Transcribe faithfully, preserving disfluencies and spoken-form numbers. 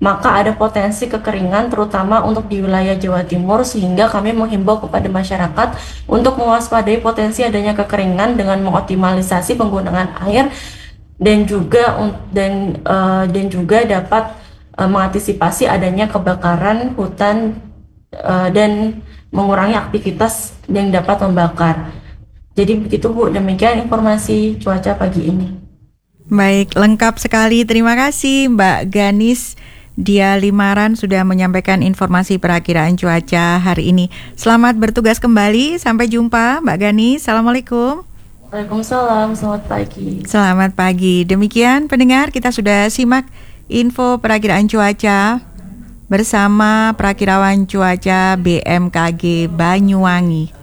maka ada potensi kekeringan terutama untuk di wilayah Jawa Timur, sehingga kami menghimbau kepada masyarakat untuk mewaspadai potensi adanya kekeringan dengan mengoptimalisasi penggunaan air dan juga dan uh, dan juga dapat uh, mengantisipasi adanya kebakaran hutan uh, dan mengurangi aktivitas yang dapat membakar. Jadi begitu Bu, demikian informasi cuaca pagi ini. Baik, lengkap sekali. Terima kasih Mbak Ganis Dia Limaran sudah menyampaikan informasi perakiraan cuaca hari ini. Selamat bertugas kembali. Sampai jumpa Mbak Ganis. Assalamualaikum. Waalaikumsalam, selamat pagi. Selamat pagi. Demikian pendengar, kita sudah simak info perakiraan cuaca bersama perakirawan cuaca B M K G Banyuwangi.